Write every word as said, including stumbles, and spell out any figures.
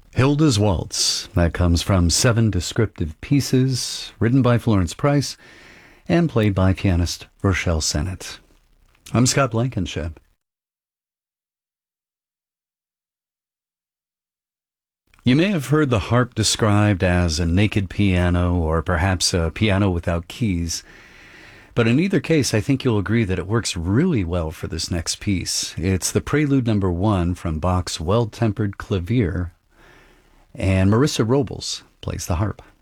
Hilda's Waltz. That comes from Seven Descriptive Pieces, written by Florence Price and played by pianist Rochelle Sennett. I'm Scott Blankenship. You may have heard the harp described as a naked piano or perhaps a piano without keys. But in either case, I think you'll agree that it works really well for this next piece. It's the Prelude Number One from Bach's Well-Tempered Clavier, and Marissa Robles plays the harp.